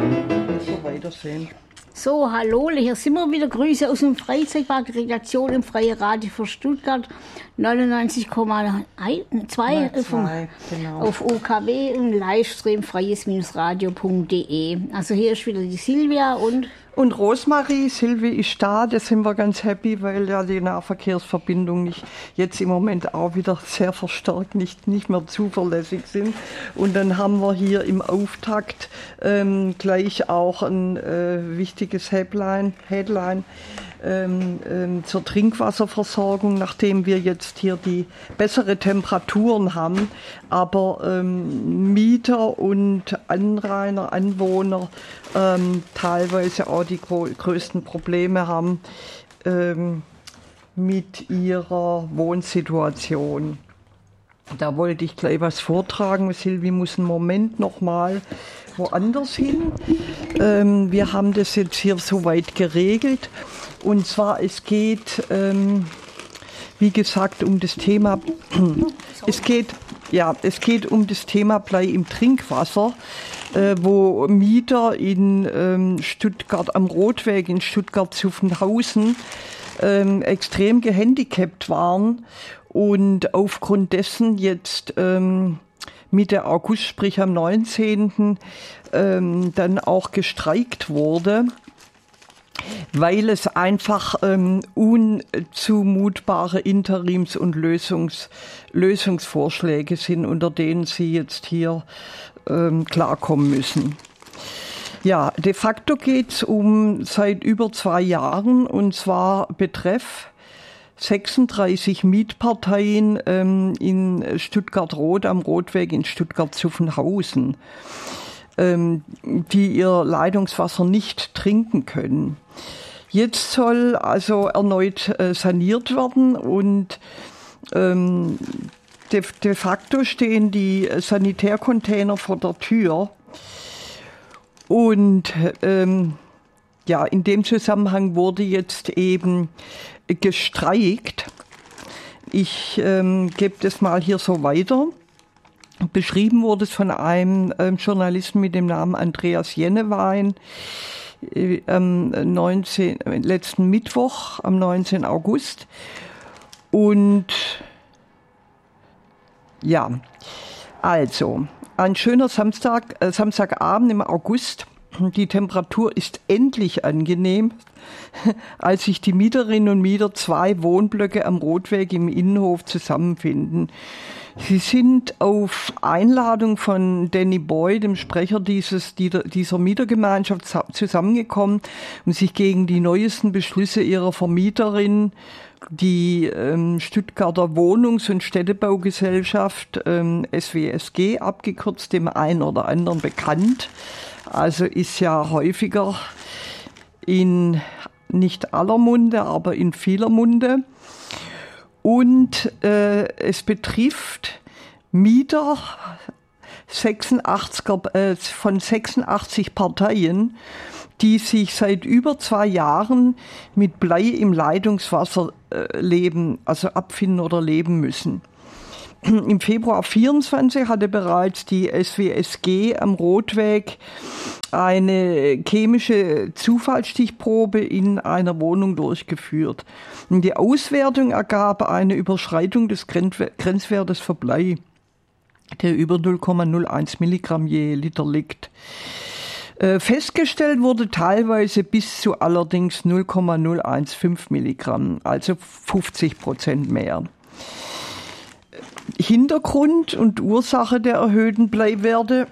So weitersehen. So, hallo, hier sind wir wieder. Grüße aus dem Freizeitpark Rekreation im Freien Radio für Stuttgart 99,2 genau. auf OKW im Livestream freies-radio.de. Also hier ist wieder die Silvia Und Rosmarie, Silvi ist da, da sind wir ganz happy, weil ja die Nahverkehrsverbindungen jetzt im Moment auch wieder sehr verstärkt nicht mehr zuverlässig sind. Und dann haben wir hier im Auftakt gleich auch ein wichtiges Headline zur Trinkwasserversorgung, nachdem wir jetzt hier die bessere Temperaturen haben, aber Mieter und Anrainer, Anwohner teilweise auch die größten Probleme haben mit ihrer Wohnsituation. Da wollte ich gleich was vortragen. Silvi muss einen Moment noch mal woanders hin. Wir haben das jetzt hier soweit geregelt. Und zwar, es geht, wie gesagt, um das Thema, es geht um das Thema Blei im Trinkwasser, wo Mieter in Stuttgart am Rotweg, in Stuttgart-Zuffenhausen, extrem gehandicapt waren und aufgrund dessen jetzt Mitte August, sprich am 19. Dann auch gestreikt wurde, weil es einfach unzumutbare Interims- und Lösungsvorschläge sind, unter denen sie jetzt hier klarkommen müssen. Ja, de facto geht's um seit über 2 Jahren, und zwar betreff 36 Mietparteien in Stuttgart-Rot am Rotweg in Stuttgart-Zuffenhausen, die ihr Leitungswasser nicht trinken können. Jetzt soll also erneut saniert werden und de facto stehen die Sanitärcontainer vor der Tür. Und ja, in dem Zusammenhang wurde jetzt eben gestreikt. Ich gebe das mal hier so weiter. Beschrieben wurde es von einem Journalisten mit dem Namen Andreas Jennewein am letzten Mittwoch, am 19. August. Und ja, also ein schöner Samstagabend im August. Die Temperatur ist endlich angenehm, als sich die Mieterinnen und Mieter 2 Wohnblöcke am Rotweg im Innenhof zusammenfinden. Sie sind auf Einladung von Danny Boy, dem Sprecher dieser Mietergemeinschaft, zusammengekommen, um sich gegen die neuesten Beschlüsse ihrer Vermieterin, die Stuttgarter Wohnungs- und Städtebaugesellschaft, SWSG abgekürzt, dem einen oder anderen bekannt. Also ist ja häufiger in nicht aller Munde, aber in vieler Munde. Und es betrifft Mieter von 86 Parteien, die sich seit über 2 Jahren mit Blei im Leitungswasser abfinden oder leben müssen. Im Februar 24 hatte bereits die SWSG am Rotweg eine chemische Zufallsstichprobe in einer Wohnung durchgeführt. Und die Auswertung ergab eine Überschreitung des Grenzwertes für Blei, der über 0,01 Milligramm je Liter liegt. Festgestellt wurde teilweise bis zu allerdings 0,015 Milligramm, also 50% mehr. Hintergrund und Ursache der erhöhten Bleiwerte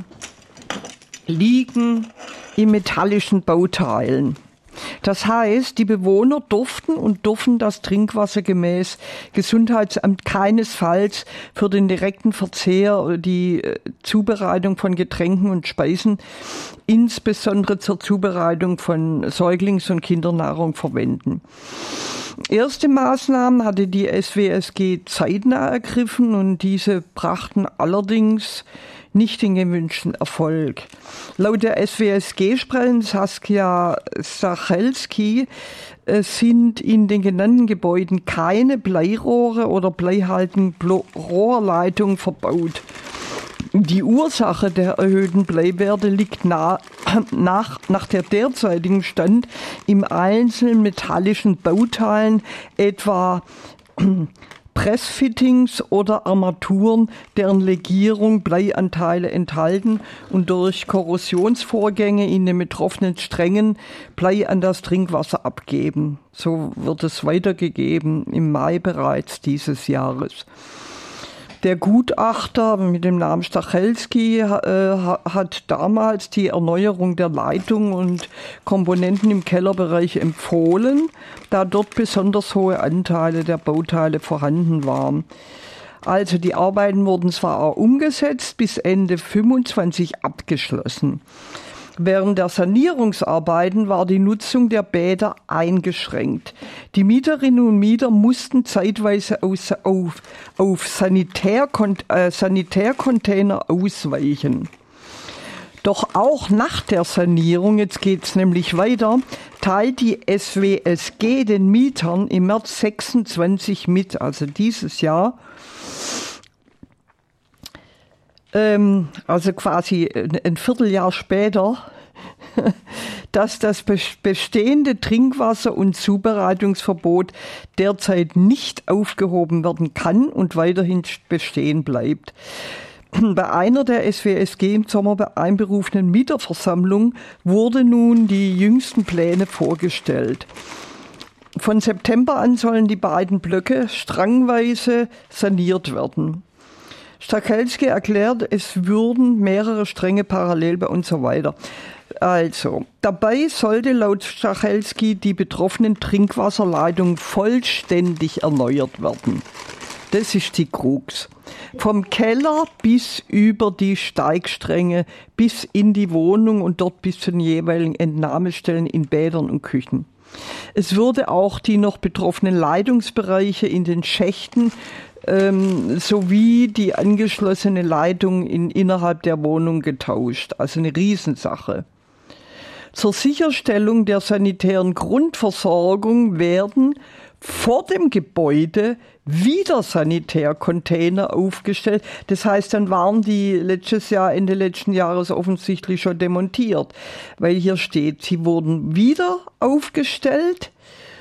liegen in metallischen Bauteilen. Das heißt, die Bewohner dürfen das Trinkwasser gemäß Gesundheitsamt keinesfalls für den direkten Verzehr oder die Zubereitung von Getränken und Speisen, insbesondere zur Zubereitung von Säuglings- und Kindernahrung verwenden. Erste Maßnahmen hatte die SWSG zeitnah ergriffen und diese brachten allerdings nicht den gewünschten Erfolg. Laut der SWSG-Sprecherin Saskia Sachelski sind in den genannten Gebäuden keine Bleirohre oder bleihaltige Rohrleitungen verbaut. Die Ursache der erhöhten Bleiwerte liegt nach der derzeitigen Stand im einzelnen metallischen Bauteilen, etwa Pressfittings oder Armaturen, deren Legierung Bleianteile enthalten und durch Korrosionsvorgänge in den betroffenen Strängen Blei an das Trinkwasser abgeben. So wird es weitergegeben im Mai bereits dieses Jahres. Der Gutachter mit dem Namen Stachelski hat damals die Erneuerung der Leitungen und Komponenten im Kellerbereich empfohlen, da dort besonders hohe Anteile der Bauteile vorhanden waren. Also die Arbeiten wurden zwar auch umgesetzt, bis Ende 25 abgeschlossen. Während der Sanierungsarbeiten war die Nutzung der Bäder eingeschränkt. Die Mieterinnen und Mieter mussten zeitweise auf Sanitärcontainer ausweichen. Doch auch nach der Sanierung, jetzt geht's nämlich weiter, teilt die SWSG den Mietern im März 26 mit, also dieses Jahr, also quasi ein Vierteljahr später, dass das bestehende Trinkwasser- und Zubereitungsverbot derzeit nicht aufgehoben werden kann und weiterhin bestehen bleibt. Bei einer der SWSG im Sommer einberufenen Mieterversammlung wurden nun die jüngsten Pläne vorgestellt. Von September an sollen die beiden Blöcke strangweise saniert werden. Stachelski erklärt, es würden mehrere Stränge parallel und so weiter. Also, dabei sollte laut Stachelski die betroffenen Trinkwasserleitungen vollständig erneuert werden. Das ist die Krux. Vom Keller bis über die Steigstränge, bis in die Wohnung und dort bis zu den jeweiligen Entnahmestellen in Bädern und Küchen. Es würde auch die noch betroffenen Leitungsbereiche in den Schächten sowie die angeschlossene Leitung innerhalb der Wohnung getauscht. Also eine Riesensache. Zur Sicherstellung der sanitären Grundversorgung werden vor dem Gebäude wieder Sanitärcontainer aufgestellt. Das heißt, dann waren die Ende letzten Jahres offensichtlich schon demontiert, weil hier steht, sie wurden wieder aufgestellt.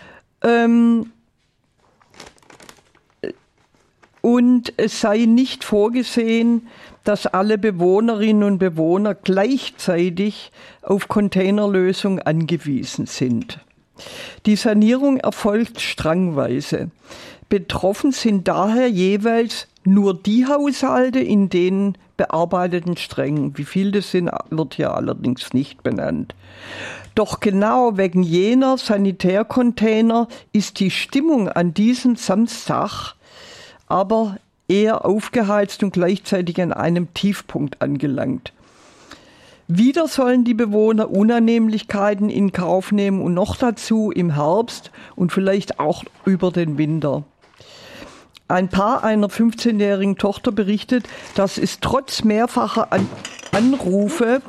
Und es sei nicht vorgesehen, dass alle Bewohnerinnen und Bewohner gleichzeitig auf Containerlösung angewiesen sind. Die Sanierung erfolgt strangweise. Betroffen sind daher jeweils nur die Haushalte in den bearbeiteten Strängen. Wie viel das sind, wird hier allerdings nicht benannt. Doch genau wegen jener Sanitärcontainer ist die Stimmung an diesem Samstag aber eher aufgeheizt und gleichzeitig an einem Tiefpunkt angelangt. Wieder sollen die Bewohner Unannehmlichkeiten in Kauf nehmen und noch dazu im Herbst und vielleicht auch über den Winter. Ein Paar einer 15-jährigen Tochter berichtet, dass es trotz mehrfacher Anrufe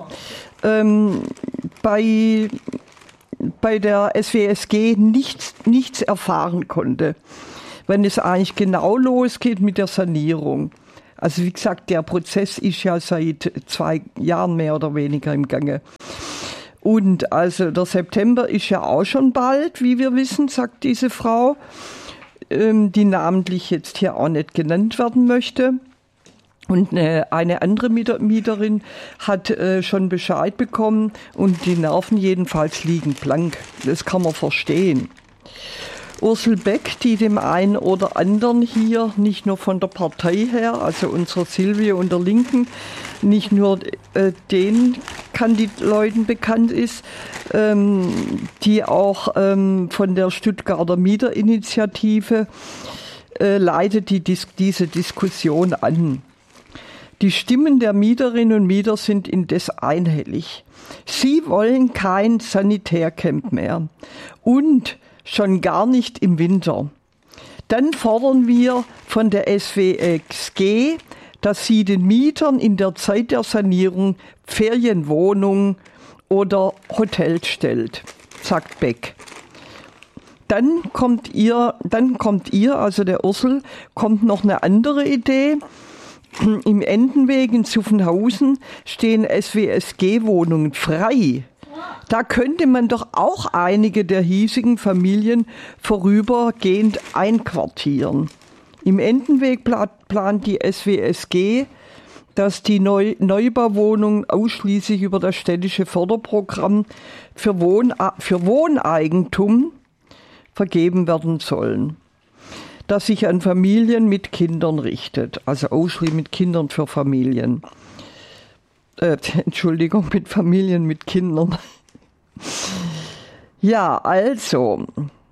bei der SWSG nichts erfahren konnte, wenn es eigentlich genau losgeht mit der Sanierung. Also wie gesagt, der Prozess ist ja seit 2 Jahren mehr oder weniger im Gange. Und also der September ist ja auch schon bald, wie wir wissen, sagt diese Frau, die namentlich jetzt hier auch nicht genannt werden möchte. Und eine andere Mieterin hat schon Bescheid bekommen und die Nerven jedenfalls liegen blank. Das kann man verstehen. Ursel Beck, die dem einen oder anderen hier, nicht nur von der Partei her, also unserer Silvia und der Linken, nicht nur den Leuten bekannt ist, die auch von der Stuttgarter Mieterinitiative leitet diese Diskussion an. Die Stimmen der Mieterinnen und Mieter sind indes einhellig. Sie wollen kein Sanitärcamp mehr und schon gar nicht im Winter. Dann fordern wir von der SWSG, dass sie den Mietern in der Zeit der Sanierung Ferienwohnungen oder Hotels stellt, sagt Beck. Dann kommt ihr, also der Ursel, kommt noch eine andere Idee. Im Endenweg in Zuffenhausen stehen SWSG-Wohnungen frei. Da könnte man doch auch einige der hiesigen Familien vorübergehend einquartieren. Im Endenweg plant die SWSG, dass die Neubauwohnungen ausschließlich über das städtische Förderprogramm für Wohneigentum vergeben werden sollen, das sich an Familien mit Kindern richtet, also ausschließlich mit Kindern für Familien. Mit Familien mit Kindern. Ja, also,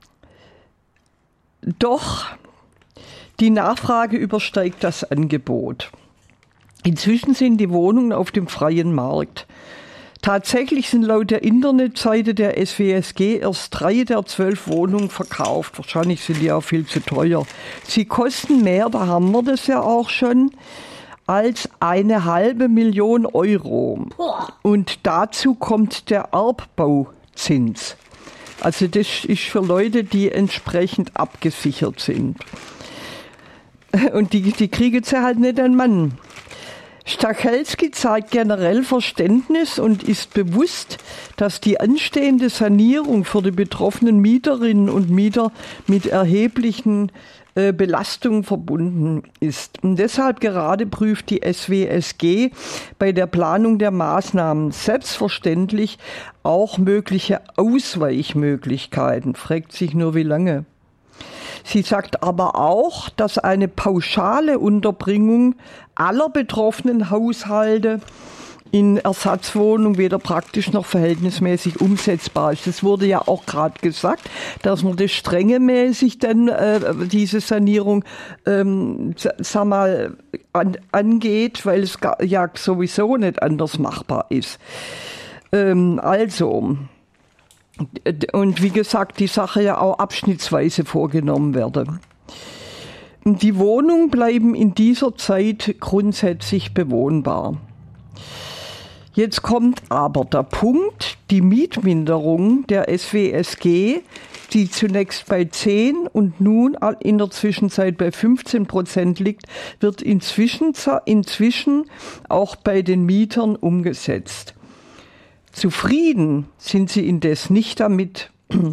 doch die Nachfrage übersteigt das Angebot. Inzwischen sind die Wohnungen auf dem freien Markt. Tatsächlich sind laut der Internetseite der SWSG erst 3 der 12 Wohnungen verkauft. Wahrscheinlich sind die auch viel zu teuer. Sie kosten mehr, da haben wir das ja auch schon, als 500.000 Euro. Und dazu kommt der Erbbauzins. Also das ist für Leute, die entsprechend abgesichert sind. Und die kriegen sie halt nicht an Mann. Stachelski zeigt generell Verständnis und ist bewusst, dass die anstehende Sanierung für die betroffenen Mieterinnen und Mieter mit erheblichen Belastungen verbunden ist. Und deshalb gerade prüft die SWSG bei der Planung der Maßnahmen selbstverständlich auch mögliche Ausweichmöglichkeiten. Fragt sich nur, wie lange. Sie sagt aber auch, dass eine pauschale Unterbringung aller betroffenen Haushalte in Ersatzwohnungen weder praktisch noch verhältnismäßig umsetzbar ist. Es wurde ja auch gerade gesagt, dass man das strengemäßig dann diese Sanierung angeht, weil es ja sowieso nicht anders machbar ist. Und wie gesagt, die Sache ja auch abschnittsweise vorgenommen werde. Die Wohnungen bleiben in dieser Zeit grundsätzlich bewohnbar. Jetzt kommt aber der Punkt, die Mietminderung der SWSG, die zunächst bei 10 und nun in der Zwischenzeit bei 15% liegt, wird inzwischen auch bei den Mietern umgesetzt. Zufrieden sind sie indes nicht damit,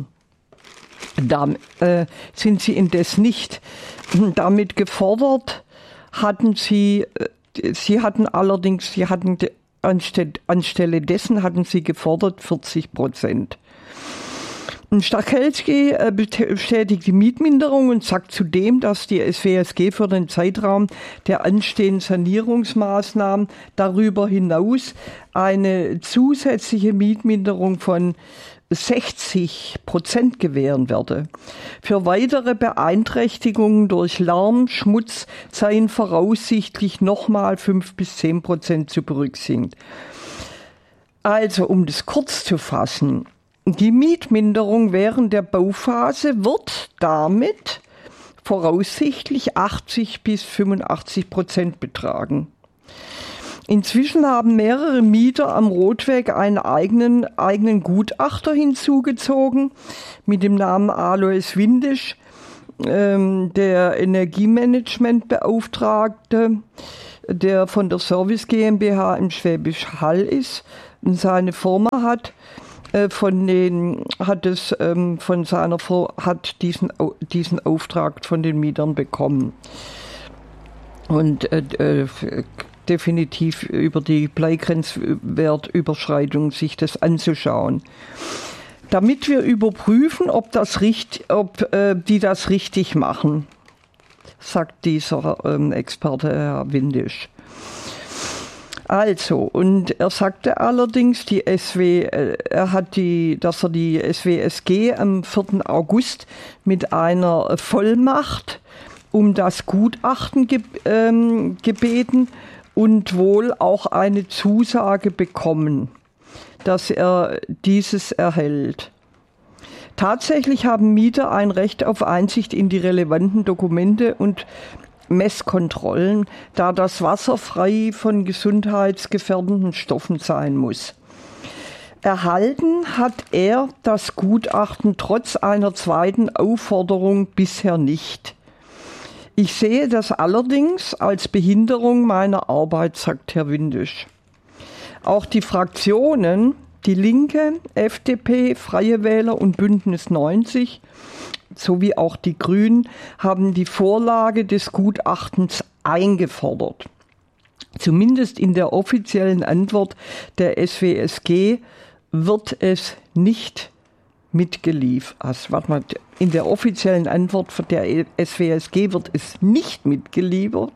damit gefordert, anstelle dessen hatten sie gefordert 40%. Stachelski bestätigt die Mietminderung und sagt zudem, dass die SWSG für den Zeitraum der anstehenden Sanierungsmaßnahmen darüber hinaus eine zusätzliche Mietminderung von 60% gewähren werde. Für weitere Beeinträchtigungen durch Lärm, Schmutz seien voraussichtlich nochmal 5-10% zu berücksichtigen. Also, um das kurz zu fassen, die Mietminderung während der Bauphase wird damit voraussichtlich 80-85% betragen. Inzwischen haben mehrere Mieter am Rotweg einen eigenen Gutachter hinzugezogen mit dem Namen Alois Windisch, der Energiemanagementbeauftragte, der von der Service GmbH im Schwäbisch Hall ist und seine Firma hat. Hat diesen Auftrag von den Mietern bekommen und definitiv über die Bleigrenzwertüberschreitung sich das anzuschauen, damit wir überprüfen, ob die das richtig machen, sagt dieser Experte Herr Windisch. Also, und er sagte allerdings, dass er die SWSG am 4. August mit einer Vollmacht um das Gutachten gebeten und wohl auch eine Zusage bekommen, dass er dieses erhält. Tatsächlich haben Mieter ein Recht auf Einsicht in die relevanten Dokumente und Messkontrollen, da das Wasser frei von gesundheitsgefährdenden Stoffen sein muss. Erhalten hat er das Gutachten trotz einer zweiten Aufforderung bisher nicht. Ich sehe das allerdings als Behinderung meiner Arbeit, sagt Herr Windisch. Auch die Fraktionen, die Linke, FDP, Freie Wähler und Bündnis 90 sowie auch die Grünen haben die Vorlage des Gutachtens eingefordert. Zumindest in der offiziellen Antwort der SWSG wird es nicht mitgeliefert. In der offiziellen Antwort der SWSG wird es nicht mitgeliefert.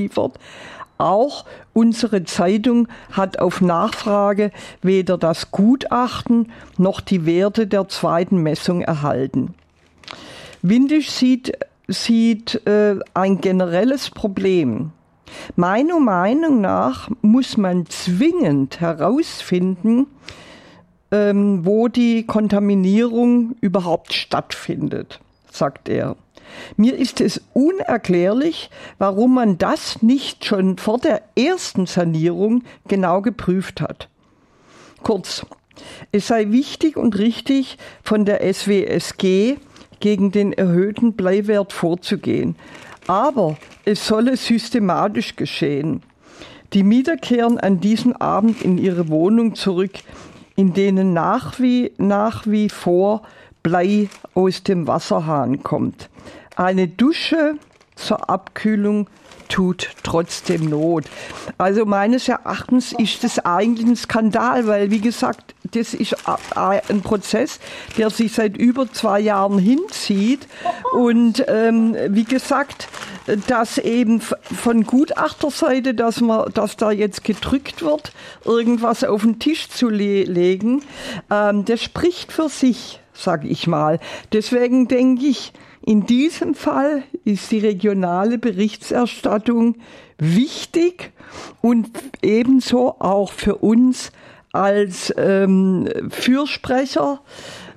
Auch unsere Zeitung hat auf Nachfrage weder das Gutachten noch die Werte der zweiten Messung erhalten. Windisch sieht ein generelles Problem. Meiner Meinung nach muss man zwingend herausfinden, wo die Kontaminierung überhaupt stattfindet, sagt er. Mir ist es unerklärlich, warum man das nicht schon vor der ersten Sanierung genau geprüft hat. Kurz, es sei wichtig und richtig, von der SWSG gegen den erhöhten Bleiwert vorzugehen. Aber es solle systematisch geschehen. Die Mieter kehren an diesem Abend in ihre Wohnung zurück, in denen nach wie vor Blei aus dem Wasserhahn kommt. Eine Dusche zur Abkühlung tut trotzdem Not. Also meines Erachtens ist das eigentlich ein Skandal, weil, wie gesagt, das ist ein Prozess, der sich seit über 2 Jahren hinzieht. Und wie gesagt, dass eben von Gutachterseite, dass da jetzt gedrückt wird, irgendwas auf den Tisch zu legen, das spricht für sich, sage ich mal. Deswegen denke ich, in diesem Fall ist die regionale Berichterstattung wichtig und ebenso auch für uns als Fürsprecher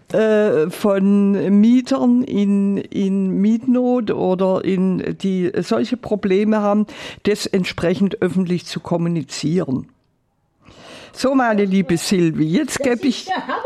von Mietern in Mietnot oder die solche Probleme haben, das entsprechend öffentlich zu kommunizieren. So, meine liebe Silvi, jetzt gebe ich...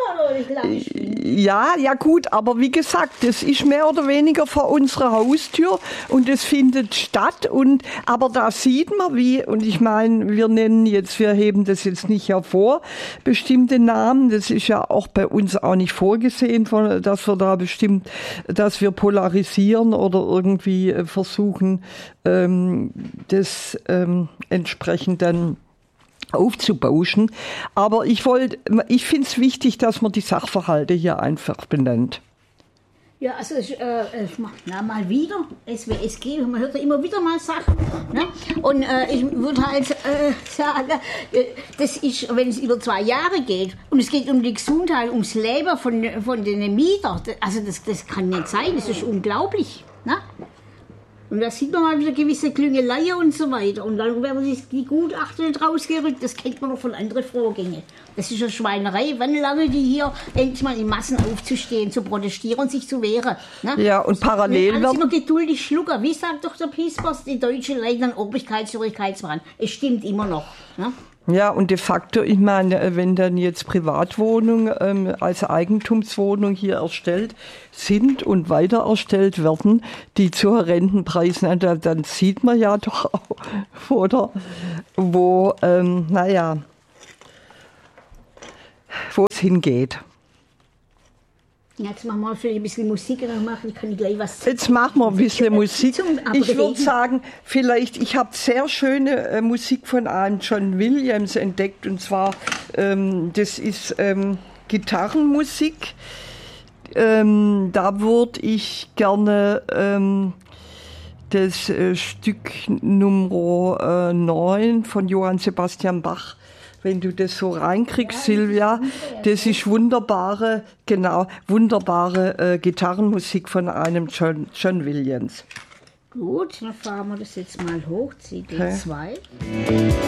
Ja, gut, aber wie gesagt, das ist mehr oder weniger vor unserer Haustür und es findet statt. Aber da sieht man und ich meine, wir heben das jetzt nicht hervor, bestimmte Namen, das ist ja auch bei uns auch nicht vorgesehen, dass wir polarisieren oder irgendwie versuchen, das entsprechend dann aufzubauschen. Aber ich finde es wichtig, dass man die Sachverhalte hier einfach benennt. Ja, also mal wieder, SWSG, man hört ja immer wieder mal Sachen. Ne? Und ich würde halt sagen, das ist, wenn es über 2 Jahre geht und es geht um die Gesundheit, ums Leben von den Mietern, also das kann nicht sein, das ist unglaublich. Ne? Und da sieht man mal wieder gewisse Klüngeleien und so weiter. Und dann werden die Gutachten nicht rausgerückt. Das kennt man noch von anderen Vorgängen. Das ist eine Schweinerei. Wann lange die hier endlich mal in Massen aufzustehen, zu protestieren und sich zu wehren. Ne? Ja, und parallel wird immer geduldig schlucken. Wie sagt doch der Pispers, die Deutschen leiden an Obrigkeitshörigkeitswahn. Es stimmt immer noch. Ne? Ja, und de facto, ich meine, wenn dann jetzt Privatwohnungen als Eigentumswohnung hier erstellt sind und weiter erstellt werden, die zu horrenden Preisen, dann sieht man ja doch auch, oder, wo es hingeht. Jetzt machen wir vielleicht ein bisschen Musik und dann kann ich gleich was... Jetzt machen wir ein bisschen Musik. Ich würde sagen, ich habe sehr schöne Musik von einem John Williams entdeckt. Und zwar, das ist Gitarrenmusik. Da würde ich gerne das Stück Nummer 9 von Johann Sebastian Bach, wenn du das so reinkriegst, ja, Silvia, das ist wunderbare Gitarrenmusik von einem John Williams. Gut, dann fahren wir das jetzt mal hoch, CD2. Okay.